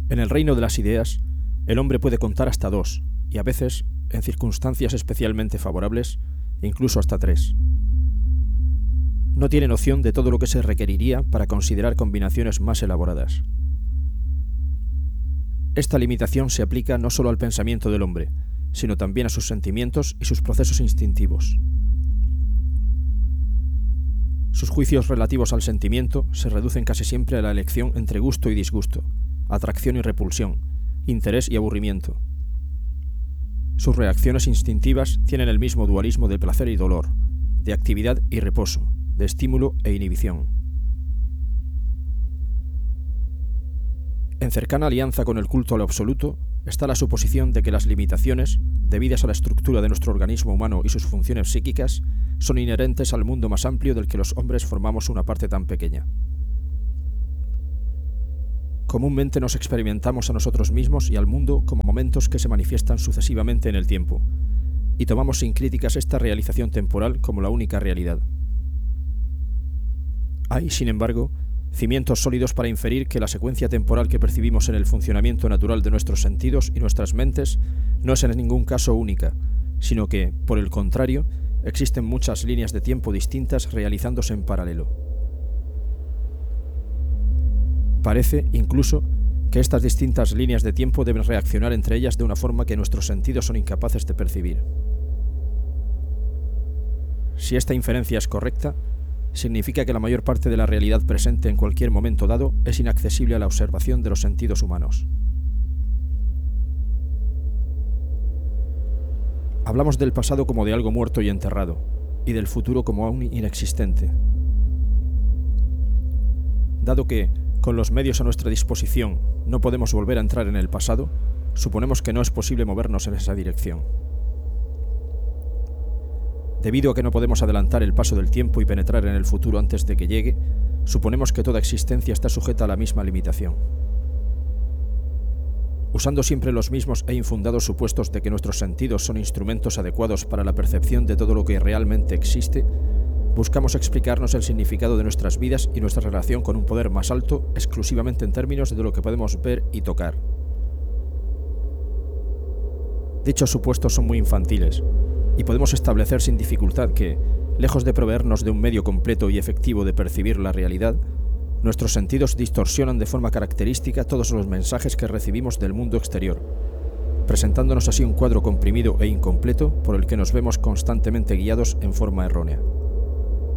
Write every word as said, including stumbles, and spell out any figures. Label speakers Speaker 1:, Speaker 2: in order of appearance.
Speaker 1: En el reino de las ideas, el hombre puede contar hasta dos, y a veces, en circunstancias especialmente favorables, incluso hasta tres. No tiene noción de todo lo que se requeriría para considerar combinaciones más elaboradas. Esta limitación se aplica no solo al pensamiento del hombre, sino también a sus sentimientos y sus procesos instintivos. Sus juicios relativos al sentimiento se reducen casi siempre a la elección entre gusto y disgusto, atracción y repulsión, interés y aburrimiento. Sus reacciones instintivas tienen el mismo dualismo de placer y dolor, de actividad y reposo, de estímulo e inhibición. En cercana alianza con el culto a lo absoluto está la suposición de que las limitaciones, debidas a la estructura de nuestro organismo humano y sus funciones psíquicas, son inherentes al mundo más amplio del que los hombres formamos una parte tan pequeña. Comúnmente nos experimentamos a nosotros mismos y al mundo como momentos que se manifiestan sucesivamente en el tiempo, y tomamos sin críticas esta realización temporal como la única realidad. Hay, sin embargo, cimientos sólidos para inferir que la secuencia temporal que percibimos en el funcionamiento natural de nuestros sentidos y nuestras mentes no es en ningún caso única, sino que, por el contrario, existen muchas líneas de tiempo distintas realizándose en paralelo. Parece, incluso, que estas distintas líneas de tiempo deben reaccionar entre ellas de una forma que nuestros sentidos son incapaces de percibir. Si esta inferencia es correcta, significa que la mayor parte de la realidad presente en cualquier momento dado es inaccesible a la observación de los sentidos humanos. Hablamos del pasado como de algo muerto y enterrado, y del futuro como aún inexistente. Dado que, con los medios a nuestra disposición, no podemos volver a entrar en el pasado, suponemos que no es posible movernos en esa dirección. Debido a que no podemos adelantar el paso del tiempo y penetrar en el futuro antes de que llegue, suponemos que toda existencia está sujeta a la misma limitación. Usando siempre los mismos e infundados supuestos de que nuestros sentidos son instrumentos adecuados para la percepción de todo lo que realmente existe, buscamos explicarnos el significado de nuestras vidas y nuestra relación con un poder más alto exclusivamente en términos de lo que podemos ver y tocar. Dichos supuestos son muy infantiles, y podemos establecer sin dificultad que, lejos de proveernos de un medio completo y efectivo de percibir la realidad, nuestros sentidos distorsionan de forma característica todos los mensajes que recibimos del mundo exterior, presentándonos así un cuadro comprimido e incompleto por el que nos vemos constantemente guiados en forma errónea.